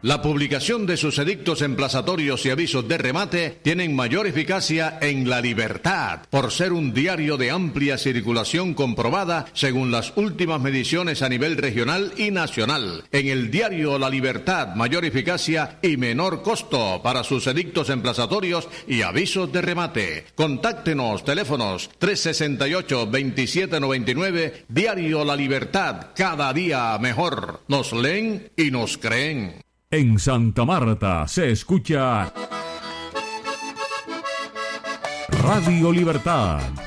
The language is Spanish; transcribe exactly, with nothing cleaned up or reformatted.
La publicación de sus edictos emplazatorios y avisos de remate tienen mayor eficacia en La Libertad, por ser un diario de amplia circulación comprobada según las últimas mediciones a nivel regional y nacional. En el diario La Libertad, mayor eficacia y menor costo para sus edictos emplazatorios y avisos de remate. Contáctenos, teléfonos tres sesenta y ocho, veintisiete noventa y nueve, Diario La Libertad, cada día mejor. Nos leen y nos creen. En Santa Marta se escucha Radio Libertad,